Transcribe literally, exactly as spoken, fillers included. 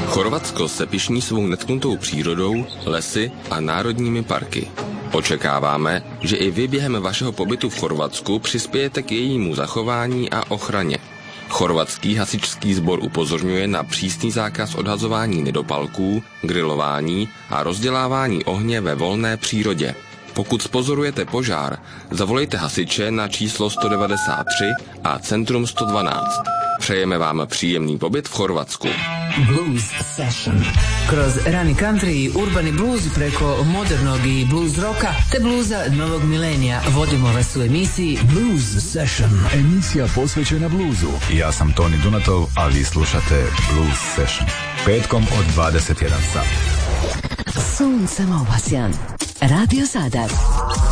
Chorvatsko se pyšní svou netknutou přírodou, lesy a národními parky. Očekáváme, že i vy během vašeho pobytu v Chorvatsku přispějete k jejímu zachování a ochraně. Chorvatský hasičský sbor upozorňuje na přísný zákaz odhazování nedopalků, grilování a rozdělávání ohně ve volné přírodě. Pokud zpozorujete požár, zavolejte hasiče na číslo sto devadesát tři a Centrum sto dvanáct. Přejeme vám příjemný pobyt v Chorvatsku. Blues Session. Kroz rani country i urbani blues preko modernog i blues roka te bluza novog milenija vodimo vas u emisiji Blues Session. Emisija posvećena bluzu. Ja sam Toni Dunatov, a vi slušate Blues Session. Petkom od dvadeset jedan sat. Sunce Mobasjan. Radio Zadar.